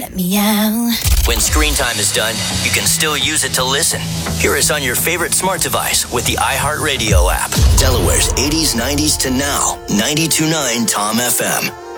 Let me out. When screen time is done, you can still use it to listen. Hear us on your favorite smart device with the iHeartRadio app. Delaware's 80s, 90s to now. 92.9 Tom FM.